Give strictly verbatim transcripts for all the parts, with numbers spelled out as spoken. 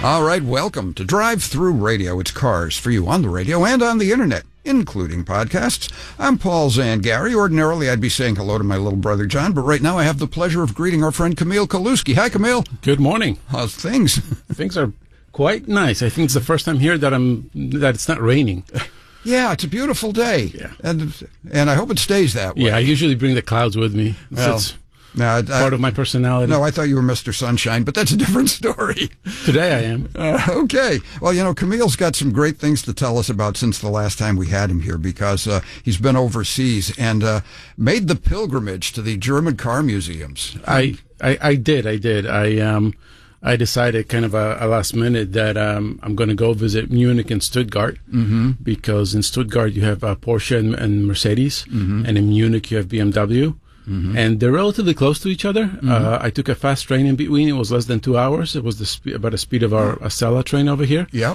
All right, welcome to Drive Through Radio. It's cars for you on the radio and on the internet, including podcasts. I'm Paul Zangari. Ordinarily, I'd be saying hello to my little brother John, but right now I have the pleasure of greeting our friend Camille Kaluski. Hi, Camille. Good morning. How's things? Things are quite nice. I think it's the first time here that I'm that it's not raining. Yeah, it's a beautiful day. Yeah. And and I hope it stays that way. Yeah, I usually bring the clouds with me. It's, Well, it's no, I- part of my personality. No, I thought you were Mister Sunshine, but that's a different story. Today I am. Uh, okay. Well, you know, Camille's got some great things to tell us about since the last time we had him here, because uh, he's been overseas and uh, made the pilgrimage to the German car museums. I, I, I did. I did. I um I decided kind of a, a last minute that um I'm going to go visit Munich and Stuttgart, Mm-hmm. because in Stuttgart you have uh, Porsche and, and Mercedes, Mm-hmm. and in Munich you have B M W. Mm-hmm. And they're relatively close to each other. Uh, I took a fast train in between. It was less than two hours. It was the spe- about the speed of our Acela train over here. Yep.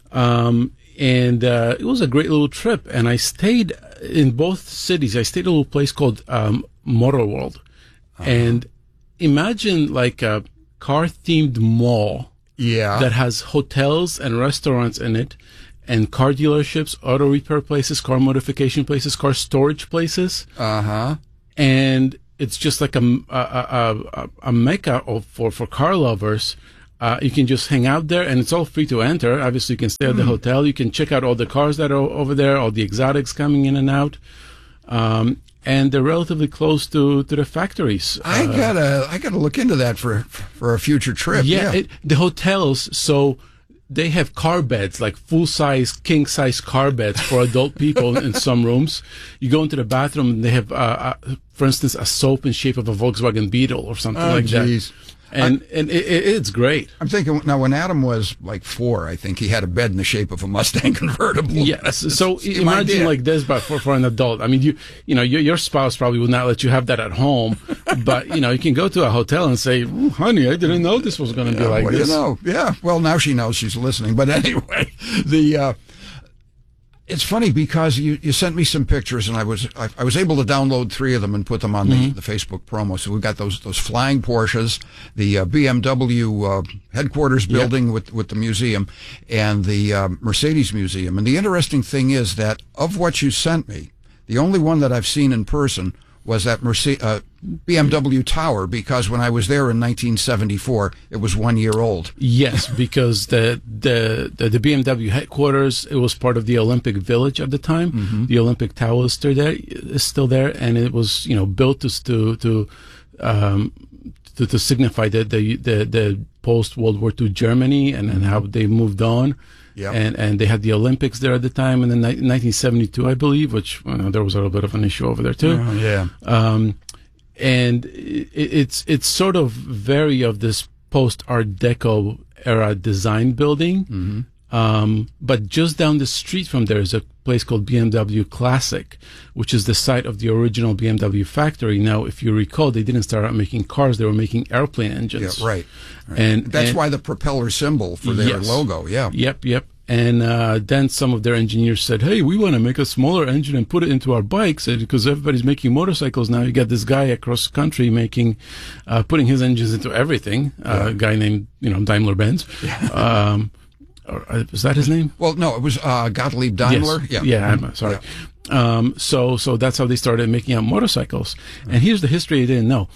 Um, and uh, it was a great little trip. And I stayed in both cities. I stayed at a little place called um, Motor World. And imagine like a car-themed mall Yeah. that has hotels and restaurants in it, and car dealerships, auto repair places, car modification places, car storage places. Uh-huh. And it's just like a, a, a, a, a mecca of, for, for car lovers. Uh, you can just hang out there, and it's all free to enter. Obviously, you can stay at the hotel. You can check out all the cars that are over there, all the exotics coming in and out. Um, and they're relatively close to, to the factories. I Uh, gotta, I gotta look into that for for a future trip. yeah, It, the hotels, so they have car beds, like full-size, king-size car beds for adult people in some rooms. You go into the bathroom, and they have, uh, uh, for instance, a soap in shape of a Volkswagen Beetle or something Oh, like geez. that. And and it, it, it's great. I'm thinking now. When Adam was like four, I think he had a bed in the shape of a Mustang convertible. Yes. So Same imagine idea. like this, but for, for an adult. I mean, you you know, your, your spouse probably would not let you have that at home, but you know, you can go to a hotel and say, "Ooh, honey, I didn't know this was going to be Yeah, like what do this." you know? Yeah. Well, now she knows she's listening. But anyway, the uh, it's funny because you, you sent me some pictures, and I was I, I was able to download three of them and put them on the, the Facebook promo. So we've got those those flying Porsches, the uh, B M W uh, headquarters building with with the museum, and the uh, Mercedes museum. And the interesting thing is that of what you sent me, the only one that I've seen in person was that Merce- uh, B M W Tower, because when I was there in nineteen seventy-four, it was one year old. Yes, because the, the the the B M W headquarters, it was part of the Olympic Village at the time. Mm-hmm. The Olympic Tower is still there, is still there, and it was you know built to to to um, to, to signify the the the, the post World War Two Germany and, and how they moved on. Yep. And and they had the Olympics there at the time, and then in nineteen seventy-two, I believe, which well, there was a little bit of an issue over there too. Oh, yeah. Um, and it, it's it's sort of very of this post Art Deco era design building. Mm-hmm. Um, but just down the street from there is a place called B M W Classic, which is the site of the original B M W factory. Now, if you recall, they didn't start out making cars; they were making airplane engines. Yeah, right. right. And that's and- why the propeller symbol for their Yes. logo. Yeah. Yep, yep. And uh, then some of their engineers said, "Hey, we want to make a smaller engine and put it into our bikes, and because everybody's making motorcycles now. You got this guy across the country making, uh, putting his engines into everything. Uh, a guy named you know Daimler Benz. um, or, uh, is that his name? Well, no, it was uh, Gottlieb Daimler. Yes. Yeah. Yeah. I'm sorry. Um, so so that's how they started making out motorcycles. And here's the history I didn't know.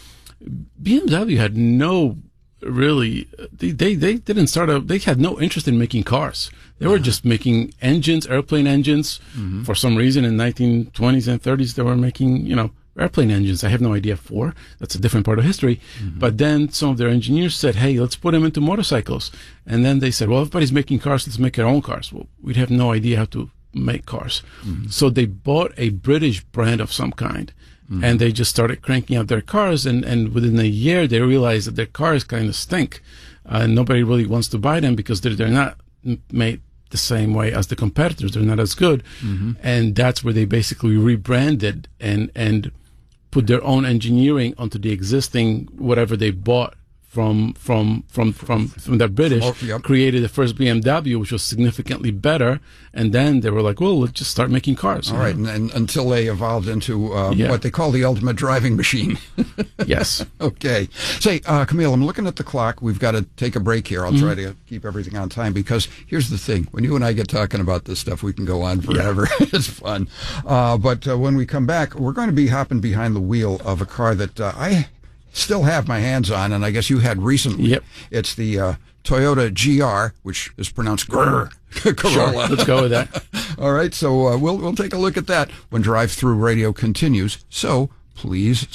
B M W had no really they, they they didn't start out they had no interest in making cars. They were just making engines, airplane engines. Mm-hmm. For some reason in nineteen twenties and thirties they were making, you know, airplane engines. I have no idea for. That's a different part of history. Mm-hmm. But then some of their engineers said, "Hey, let's put them into motorcycles." And then they said, "Well, everybody's making cars, let's make our own cars." Well, we'd have no idea how to make cars. Mm-hmm. So they bought a British brand of some kind. Mm-hmm. And they just started cranking out their cars, and, and within a year they realized that their cars kind of stink, uh, and nobody really wants to buy them because they're they're not made the same way as the competitors. They're not as good, mm-hmm. and that's where they basically rebranded and and put their own engineering onto the existing whatever they bought from from from from from the British Oh, yep. created the first B M W, which was significantly better, and then they were like, well, let's just start making cars. All right, and, and until they evolved into uh, Yeah. what they call the ultimate driving machine. Yes. Okay. Say, uh, Camille, I'm looking at the clock. We've got to take a break here. I'll try to keep everything on time because here's the thing. When you and I get talking about this stuff, we can go on forever. It's fun. Uh, but uh, when we come back, we're going to be hopping behind the wheel of a car that uh, I still have my hands on, and I guess you had recently. Yep. It's the uh, Toyota G R, which is pronounced grrr, Corolla. Sure. Let's go with that. All right, so uh, we'll we'll take a look at that when Drive Through Radio continues. So please